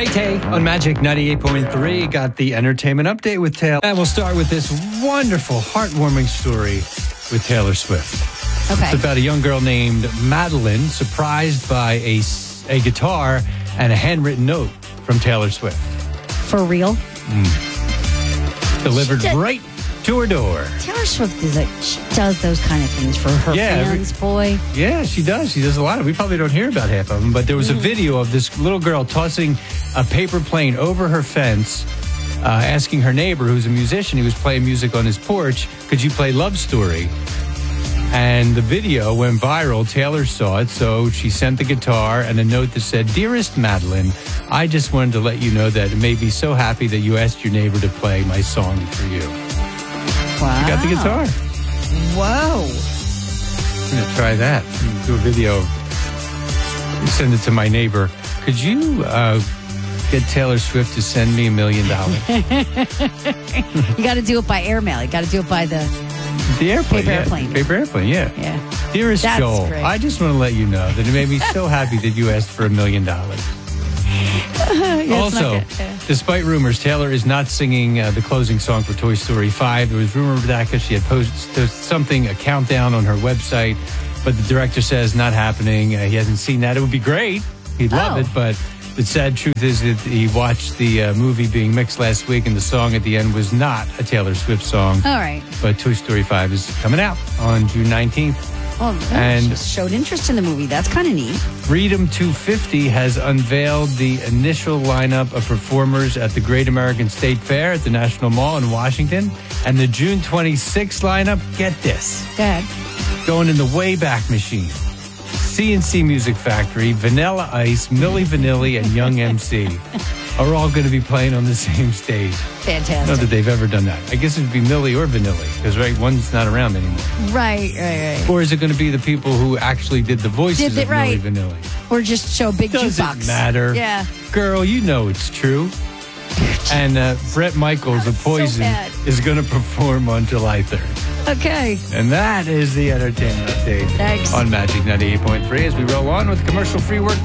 Tay on Magic 98.3. Got the entertainment update with Taylor. And we'll start with this wonderful, heartwarming story with Taylor Swift. Okay. It's about a young girl named Madeline surprised by a guitar and a handwritten note from Taylor Swift. For real? Delivered right to her door. Taylor Swift she does those kind of things for her fans, boy. Yeah, she does. She does a lot. We probably don't hear about half of them, but there was a video of this little girl tossing a paper plane over her fence, asking her neighbor, who's a musician, he was playing music on his porch, could you play Love Story? And the video went viral. Taylor saw it, so she sent the guitar and a note that said, "Dearest Madeline, I just wanted to let you know that it made me so happy that you asked your neighbor to play my song for you." Wow. She got the guitar. Whoa. I'm going to try that. Do a video. Send it to my neighbor. Could you get Taylor Swift to send me $1 million? You got to do it by airmail. You got to do it by the airplane. Paper airplane. Paper airplane, yeah. Dearest That's Joel, great. I just want to let you know that it made me so happy that you asked for $1 million. Also, despite rumors, Taylor is not singing the closing song for Toy Story 5. There was rumor that because she had posted something, a countdown on her website, but the director says not happening. He hasn't seen that. It would be great. He'd love it, but the sad truth is that he watched the movie being mixed last week, and the song at the end was not a Taylor Swift song. All right. But Toy Story 5 is coming out on June 19th. Well, And- she just showed interest in the movie. That's kind of neat. Freedom 250 has unveiled the initial lineup of performers at the Great American State Fair at the National Mall in Washington. And the June 26th lineup, get this, Go ahead. going in the Wayback Machine. CNC Music Factory, Vanilla Ice, Milli Vanilli, and Young MC are all going to be playing on the same stage. Not Fantastic. that they've ever done that. I guess it would be Milli or Vanilli, because one's not around anymore. Right. Or is it going to be the people who actually did the voices of Milli Vanilli? Or just show a big Doesn't jukebox. matter. Yeah. Girl, you know it's true. And Brett Michaels of Poison bad. is going to perform on July 3rd. Okay. And that is the entertainment update Thanks. on Magic 98.3 as we roll on with commercial-free work.